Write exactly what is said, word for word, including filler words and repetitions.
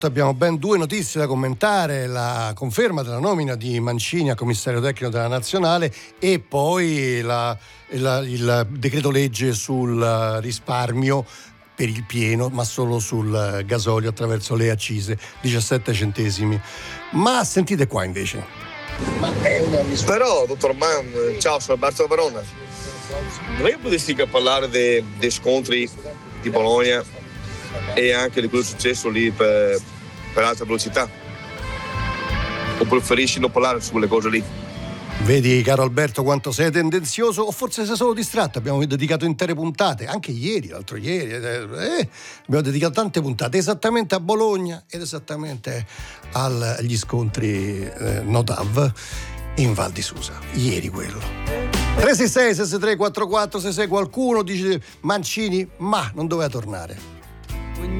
Abbiamo ben due notizie da commentare: la conferma della nomina di Mancini a commissario tecnico della Nazionale e poi la, la, il decreto legge sul risparmio per il pieno, ma solo sul gasolio attraverso le accise, diciassette centesimi. Ma sentite qua invece. Però, dottor Mann, ciao, sono Alberto da Verona. Lei potresti parlare dei, dei scontri di Bologna e anche di quello successo lì per, per alta velocità? O preferisci non parlare su quelle cose lì? Vedi, caro Alberto, quanto sei tendenzioso, o forse sei solo distratto. Abbiamo dedicato intere puntate, anche ieri, l'altro ieri, eh, abbiamo dedicato tante puntate esattamente a Bologna ed esattamente al, agli scontri eh, Notav in Val di Susa. Ieri quello. tre sei sei sei sei tre quattro quattro, se sei qualcuno dice Mancini, ma non doveva tornare.